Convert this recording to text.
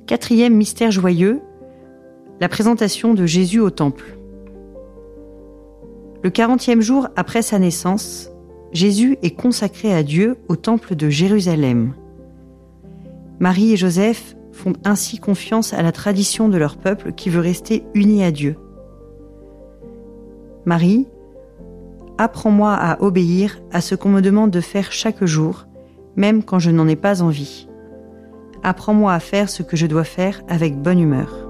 Quatrième mystère joyeux, la présentation de Jésus au temple. Le 40e jour après sa naissance, Jésus est consacré à Dieu au temple de Jérusalem. Marie et Joseph font ainsi confiance à la tradition de leur peuple qui veut rester uni à Dieu. Marie, apprends-moi à obéir à ce qu'on me demande de faire chaque jour, même quand je n'en ai pas envie. Apprends-moi à faire ce que je dois faire avec bonne humeur.